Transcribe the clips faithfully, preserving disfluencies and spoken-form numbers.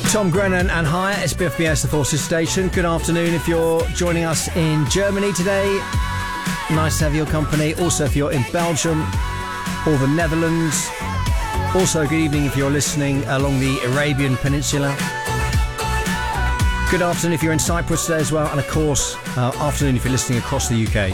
Tom Grennan and Hire, it's B F B S, the Forces Station. Good afternoon if you're joining us in Germany today. Nice to have your company. Also, if you're in Belgium or the Netherlands. Also, good evening if you're listening along the Arabian Peninsula. Good afternoon if you're in Cyprus today as well. And of course, uh, afternoon if you're listening across the U K.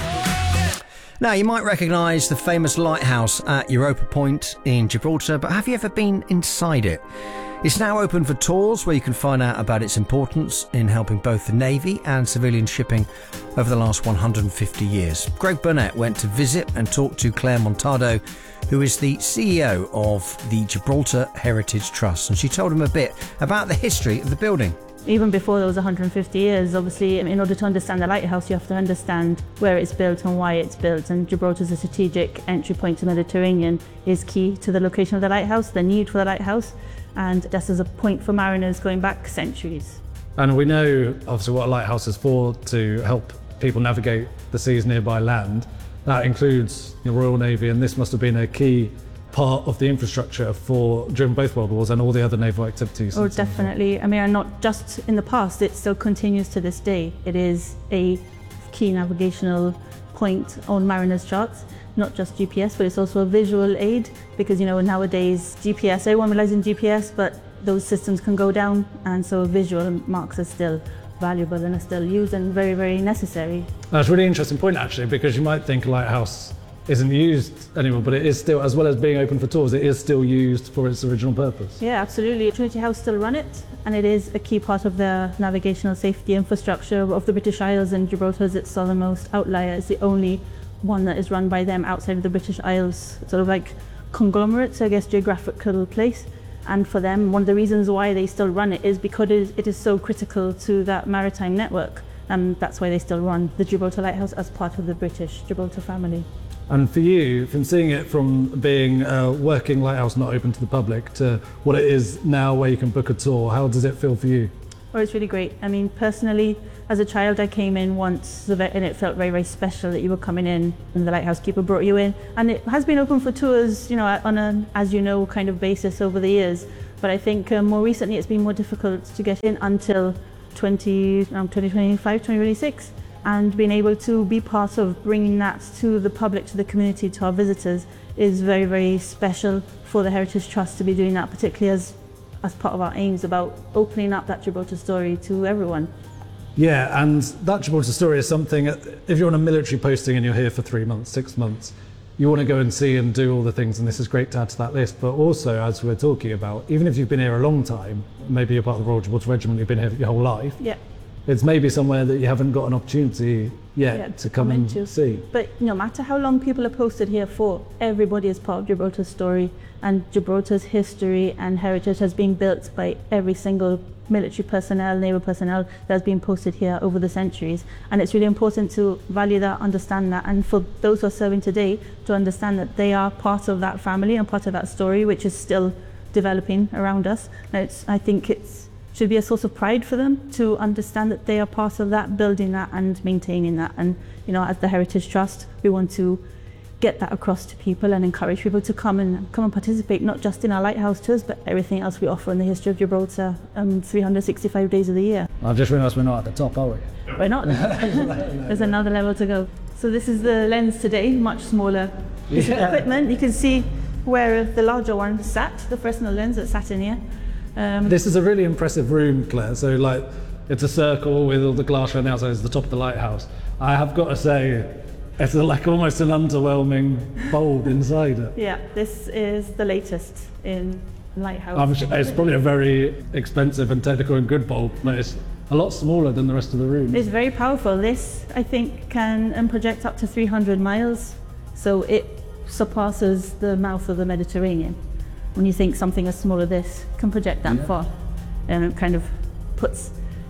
Now, you might recognise the famous lighthouse at Europa Point in Gibraltar, but have you ever been inside it? It's now open for tours where you can find out about its importance in helping both the Navy and civilian shipping over the last one hundred fifty years. Greg Burnett went to visit and talk to Claire Montado, who is the C E O of the Gibraltar Heritage Trust, and she told him a bit about the history of the building. Even before those one hundred fifty years, obviously, in order to understand the lighthouse, you have to understand where it's built and why it's built. And Gibraltar's a strategic entry point to the Mediterranean is key to the location of the lighthouse, the need for the lighthouse, and this is a point for mariners going back centuries. And we know, obviously, what a lighthouse is for, to help people navigate the seas nearby land. That includes the Royal Navy, and this must have been a key part of the infrastructure for during both World Wars and all the other naval activities. Oh, definitely. I mean, and not just in the past, it still continues to this day. It is a key navigational point on mariners' charts, not just G P S, but it's also a visual aid because, you know, nowadays G P S, everyone relies on G P S, but those systems can go down, and so visual marks are still valuable and are still used and very, very necessary. That's a really interesting point, actually, because you might think a lighthouse isn't used anymore, but it is still, as well as being open for tours, it is still used for its original purpose. Yeah, absolutely. Trinity House still run it, and it is a key part of the navigational safety infrastructure of the British Isles, and Gibraltar is its southernmost outlier. It's the only one that is run by them outside of the British Isles, sort of like conglomerate, so I guess geographical place. And for them, one of the reasons why they still run it is because it is, it is so critical to that maritime network, and that's why they still run the Gibraltar Lighthouse as part of the British Gibraltar family. And for you, from seeing it from being a working lighthouse not open to the public to what it is now where you can book a tour, how does it feel for you? Oh, it's really great. I mean, personally, as a child, I came in once and it felt very, very special that you were coming in and the lighthouse keeper brought you in. And it has been open for tours, you know, on an, as you know, kind of basis over the years. But I think um, more recently it's been more difficult to get in until twenty, um, twenty twenty-five, twenty twenty-six. And being able to be part of bringing that to the public, to the community, to our visitors is very, very special for the Heritage Trust to be doing that, particularly as, as part of our aims about opening up that Gibraltar story to everyone. Yeah, and that Gibraltar story is something, if you're on a military posting and you're here for three months, six months, you want to go and see and do all the things, and this is great to add to that list. But also, as we're talking about, even if you've been here a long time, maybe you're part of the Royal Gibraltar Regiment, you've been here your whole life. Yeah. It's maybe somewhere that you haven't got an opportunity yet yeah, to come, come and into. see. But no matter how long people are posted here for, everybody is part of Gibraltar's story, and Gibraltar's history and heritage has been built by every single military personnel, naval personnel that has been posted here over the centuries. And it's really important to value that, understand that, and for those who are serving today to understand that they are part of that family and part of that story, which is still developing around us. Now, it's, I think it's should be a source of pride for them to understand that they are part of that, building that and maintaining that. And, you know, as the Heritage Trust, we want to get that across to people and encourage people to come and come and participate, not just in our lighthouse tours, but everything else we offer in the history of Gibraltar, um, three hundred sixty-five days of the year. I've just realised we're not at the top, are we? We're not. There's another level to go. So this is the lens today, much smaller piece yeah. of equipment. You can see where the larger one sat, the Fresnel lens that sat in here. Um, this is a really impressive room, Claire. So, like, it's a circle with all the glass around the outside. It's the top of the lighthouse. I have got to say, it's like almost an underwhelming bulb inside it. Yeah, this is the latest in lighthouse. I'm sure it's probably a very expensive and technical and good bulb, but it's a lot smaller than the rest of the room. It's very powerful. This, I think, can um, project up to three hundred miles, so it surpasses the mouth of the Mediterranean. When you think something as small as this can project that yeah. far, and it kind of puts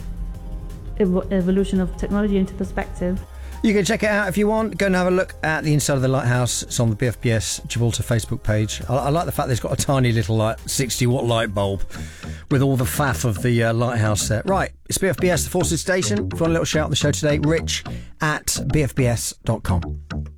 ev evolution of technology into perspective. You can check it out if you want. Go and have a look at the inside of the lighthouse. It's on the B F B S Gibraltar Facebook page. I, I like the fact that it's got a tiny little like sixty watt light bulb with all the faff of the uh, lighthouse set. Right, it's B F B S, the Forces Station. If you want a little shout out on the show today, rich at b f b s dot com.